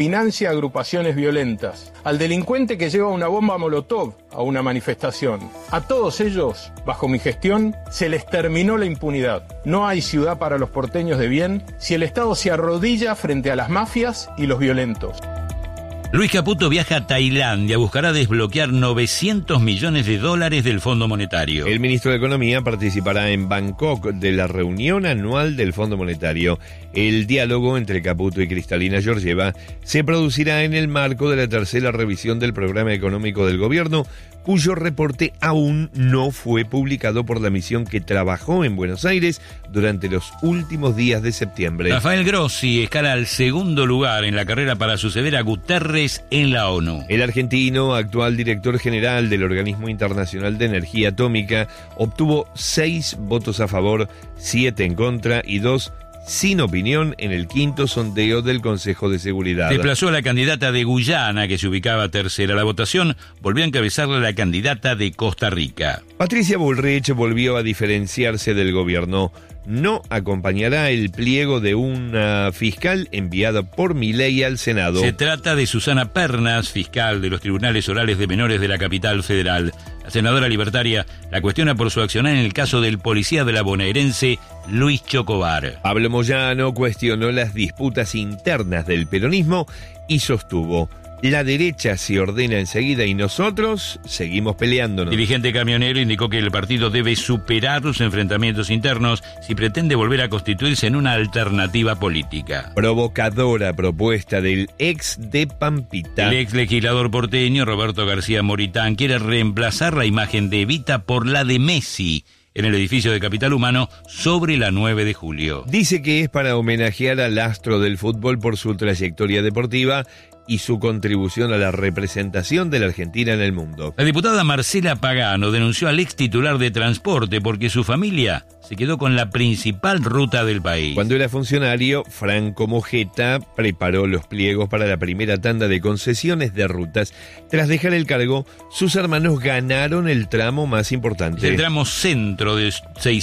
financia agrupaciones violentas, al delincuente que lleva una bomba Molotov a una manifestación. A todos ellos, bajo mi gestión, se les terminó la impunidad. No hay ciudad para los porteños de bien si el Estado se arrodilla frente a las mafias y los violentos. Luis Caputo viaja a Tailandia, buscará desbloquear $900 millones del Fondo Monetario. El ministro de Economía participará en Bangkok de la reunión anual del Fondo Monetario. El diálogo entre Caputo y Cristalina Georgieva se producirá en el marco de la tercera revisión del programa económico del gobierno, cuyo reporte aún no fue publicado por la misión que trabajó en Buenos Aires durante los últimos días de septiembre. Rafael Grossi escala al segundo lugar en la carrera para suceder a Guterres en la ONU. El argentino, actual director general del Organismo Internacional de Energía Atómica, obtuvo 6 votos a favor, 7 en contra y 2 sin opinión en el quinto sondeo del Consejo de Seguridad. Desplazó a la candidata de Guyana, que se ubicaba tercera. La votación volvió a encabezarla la candidata de Costa Rica. Patricia Bullrich volvió a diferenciarse del gobierno. No acompañará el pliego de una fiscal enviada por Milei al Senado. Se trata de Susana Pernas, fiscal de los tribunales orales de menores de la capital federal. La senadora libertaria la cuestiona por su accionar en el caso del policía de la bonaerense Luis Chocobar. Pablo Moyano cuestionó las disputas internas del peronismo y sostuvo: la derecha se ordena enseguida y nosotros seguimos peleándonos. El dirigente camionero indicó que el partido debe superar los enfrentamientos internos si pretende volver a constituirse en una alternativa política. Provocadora propuesta del ex de Pampita. El ex legislador porteño Roberto García Moritán quiere reemplazar la imagen de Evita por la de Messi en el edificio de Capital Humano sobre la 9 de julio. Dice que es para homenajear al astro del fútbol por su trayectoria deportiva y su contribución a la representación de la Argentina en el mundo. La diputada Marcela Pagano denunció al ex titular de Transporte porque su familia se quedó con la principal ruta del país. Cuando era funcionario, Franco Mojeta preparó los pliegos para la primera tanda de concesiones de rutas. Tras dejar el cargo, sus hermanos ganaron el tramo más importante. El tramo centro de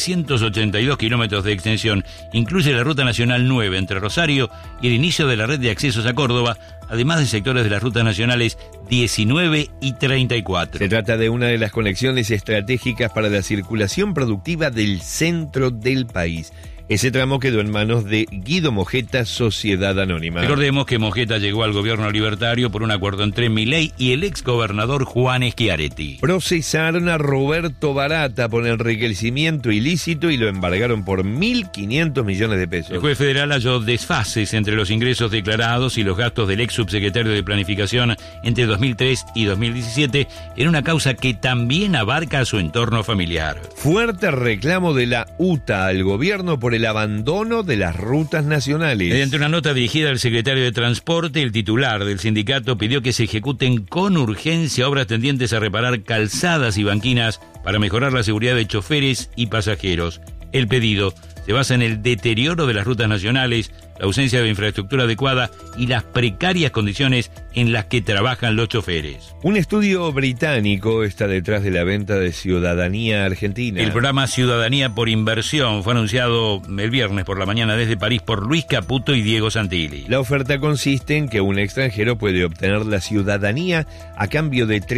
682 kilómetros de extensión incluye la Ruta Nacional 9 entre Rosario y el inicio de la red de accesos a Córdoba, además de sectores de las rutas nacionales 19 y 34. Se trata de una de las conexiones estratégicas para la circulación productiva del centro del país. Ese tramo quedó en manos de Guido Mojeta, Sociedad Anónima. Recordemos que Mojeta llegó al gobierno libertario por un acuerdo entre Milei y el exgobernador Juan Schiaretti. Procesaron a Roberto Barata por enriquecimiento ilícito y lo embargaron por 1.500 millones de pesos. El juez federal halló desfases entre los ingresos declarados y los gastos del ex subsecretario de Planificación entre 2003 y 2017 en una causa que también abarca a su entorno familiar. Fuerte reclamo de la UTA al gobierno por el abandono de las rutas nacionales. Mediante una nota dirigida al secretario de Transporte, el titular del sindicato pidió que se ejecuten con urgencia obras tendientes a reparar calzadas y banquinas para mejorar la seguridad de choferes y pasajeros. El pedido se basa en el deterioro de las rutas nacionales, la ausencia de infraestructura adecuada y las precarias condiciones en las que trabajan los choferes. Un estudio británico está detrás de la venta de ciudadanía argentina. El programa Ciudadanía por Inversión fue anunciado el viernes por la mañana desde París por Luis Caputo y Diego Santilli. La oferta consiste en que un extranjero puede obtener la ciudadanía a cambio de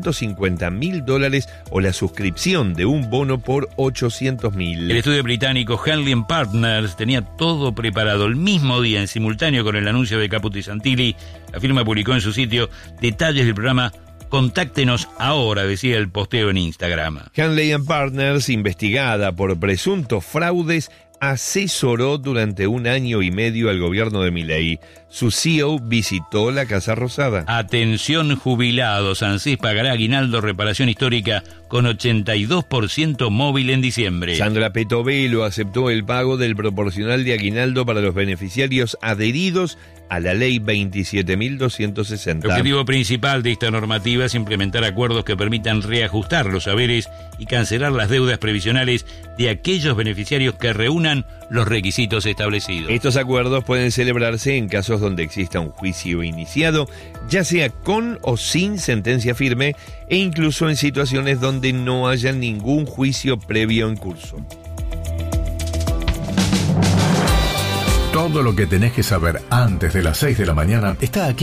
$350.000 o la suscripción de un bono por $800.000. El estudio británico Henley & Partners tenía todo preparado. El mismo día, en simultáneo con el anuncio de Caputo y Santilli, la firma publicó en su sitio detalles del programa. Contáctenos ahora, decía el posteo en Instagram. Henley & Partners, investigada por presuntos fraudes, asesoró durante 1 año y medio al gobierno de Milei. Su CEO visitó la Casa Rosada. Atención jubilados, ANSES pagará aguinaldo reparación histórica con 82% móvil en diciembre. Sandra Petovelo aceptó el pago del proporcional de aguinaldo para los beneficiarios adheridos a la ley 27.260. El objetivo principal de esta normativa es implementar acuerdos que permitan reajustar los haberes y cancelar las deudas previsionales de aquellos beneficiarios que reúnan los requisitos establecidos. Estos acuerdos pueden celebrarse en casos donde exista un juicio iniciado, ya sea con o sin sentencia firme, e incluso en situaciones donde no haya ningún juicio previo en curso. Todo lo que tenés que saber antes de las 6 de la mañana está aquí.